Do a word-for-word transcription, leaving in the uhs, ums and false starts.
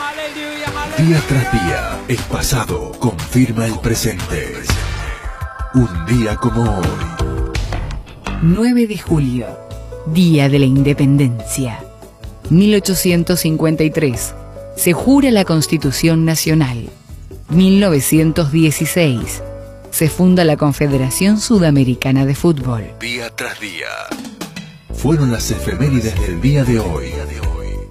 Día tras día, el pasado confirma el presente. Un día como hoy. nueve de julio, Día de la Independencia. mil ochocientos cincuenta y tres. Se jura la Constitución Nacional. mil novecientos dieciséis. Se funda la Confederación Sudamericana de Fútbol. Día tras día. Fueron las efemérides del día de hoy.